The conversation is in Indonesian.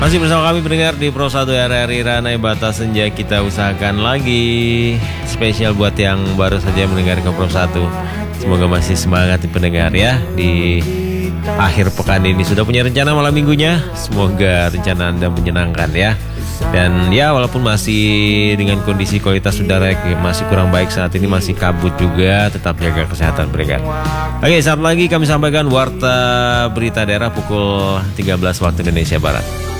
Masih bersama kami pendengar di Pro 1 RRI Ranai Batas Senja. Kita usahakan lagi spesial buat yang baru saja mendengar ke Pro 1. Semoga masih semangat pendengar ya. Di akhir pekan ini sudah punya rencana malam minggunya. Semoga rencana Anda menyenangkan ya. Dan ya walaupun masih dengan kondisi kualitas udara masih kurang baik saat ini, masih kabut juga, tetap jaga kesehatan pendengar. Oke, saat lagi kami sampaikan Warta Berita Daerah pukul 13 waktu Indonesia Barat.